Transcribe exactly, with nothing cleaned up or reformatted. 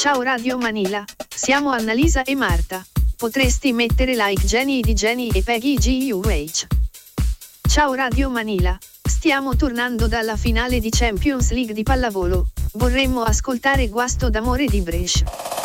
Ciao Radio Manila, siamo Annalisa e Marta. Potresti mettere like Jenny di Jenny e Peggy G U H. Ciao Radio Manila, stiamo tornando dalla finale di Champions League di pallavolo. Vorremmo ascoltare Guasto d'amore di Brescia.